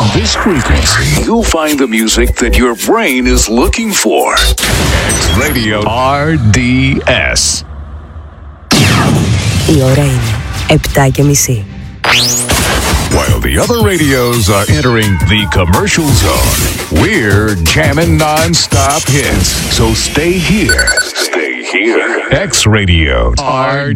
this frequency, you'll find the music that your brain is looking for. X Radio RDS. Η ώρα είναι 7:30. While the other radios are entering the commercial zone, we're jamming non-stop hits. So stay here. Stay here. X Radio RDS.